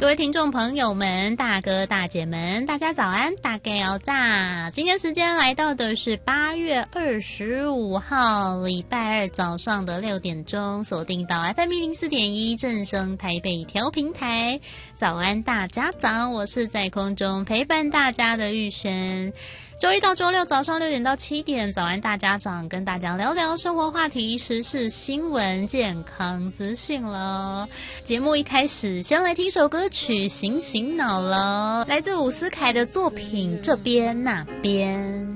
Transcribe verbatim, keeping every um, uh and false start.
各位听众朋友们，大哥大姐们，大家早安，大概要炸。今天时间来到的是八月二十五号礼拜二早上的六点钟，锁定到 F M 一零四点一正声台北调频台。早安大家长，我是在空中陪伴大家的玉璇。周一到周六早上六点到七点，早安大家长跟大家聊聊生活话题、时事新闻、健康资讯了。节目一开始，先来听首歌曲《醒醒脑》了，来自伍思凯的作品《这边那边》。